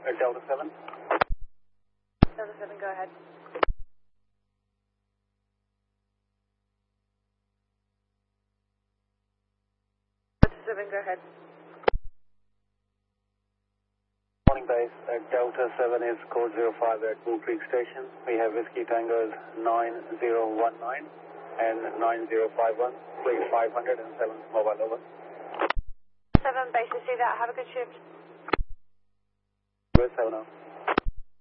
Delta 7. Delta 7, go ahead. Delta 7, go ahead. Morning base, Delta 7 is code 05 at Bull Creek Station. We have Whiskey Tangos 9019 and 9051, please 500 and 7 mobile over. 7 base, you see that, have a good shift. Good 7 -0.